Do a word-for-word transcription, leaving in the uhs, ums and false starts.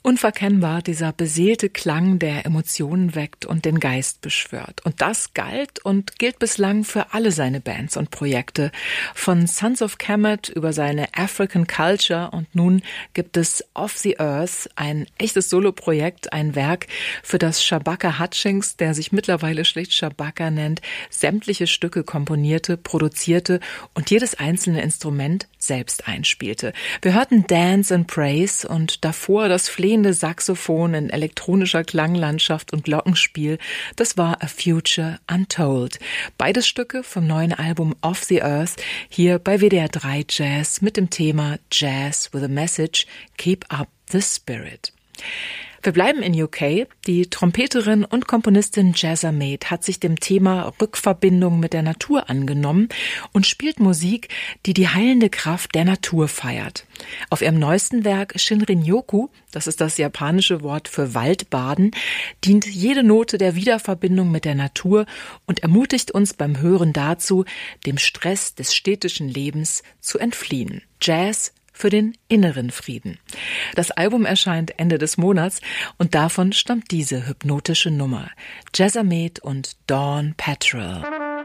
Unverkennbar dieser beseelte Klang, der Emotionen weckt und den Geist beschwört. Und das galt und gilt bislang für alle seine Bands und Projekte. Von Sons of Kemet über seine African Culture und nun gibt es Off the Earth, ein echtes Soloprojekt, ein Werk, für das Shabaka Hutchings, der sich mittlerweile schlicht Shabaka nennt, sämtliche Stücke komponierte, produzierte und jedes einzelne Instrument selbst einspielte. Wir hörten Dance and Praise und davor das flehende Saxophon in elektronischer Klanglandschaft und Glockenspiel. Das war A Future Untold. Beides Stücke vom neuen Album Off the Earth, hier bei W D R drei Jazz mit dem Thema Jazz with a Message, Keep Up the Spirit. Wir bleiben in U K. Die Trompeterin und Komponistin Jazzamed hat sich dem Thema Rückverbindung mit der Natur angenommen und spielt Musik, die die heilende Kraft der Natur feiert. Auf ihrem neuesten Werk Shinrin-yoku, das ist das japanische Wort für Waldbaden, dient jede Note der Wiederverbindung mit der Natur und ermutigt uns beim Hören dazu, dem Stress des städtischen Lebens zu entfliehen. Jazz für den inneren Frieden. Das Album erscheint Ende des Monats und davon stammt diese hypnotische Nummer. Jazzamed und Dawn Patrol.